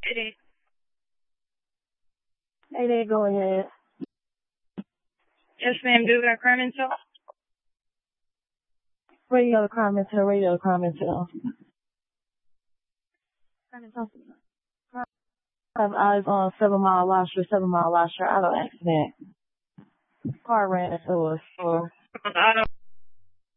It is. Hey there, go ahead. Yes, ma'am. Do we got crime intel? Radio crime intel, radio crime intel. I have eyes on 7 Mile Lasher, 7 Mile Lasher auto accident. Car ran into a store. I don't